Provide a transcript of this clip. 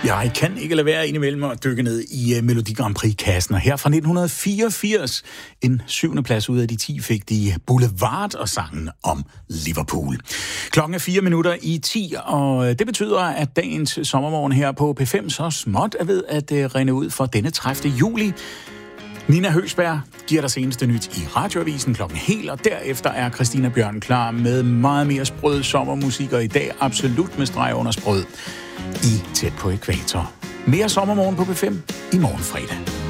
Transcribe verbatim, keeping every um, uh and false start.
Jeg kan ikke lade være indimellem at dykke ned i uh, Melodi Grand Prix-kassen, og her fra nitten fireogfirs, en syvende plads ud af de ti, fik de Boulevard og sangen om Liverpool. Klokken er fire minutter i ti, og det betyder, at dagens sommermorgen her på P fem så småt er ved at uh, rende ud for denne tredivte juli. Nina Høgsberg giver dig seneste nyt i Radioavisen klokken helt, og derefter er Christina Bjørn klar med meget mere sprød sommermusik, og i dag absolut med streg under sprød i Tæt på Ækvator. Mere sommermorgen på P fem i morgen fredag.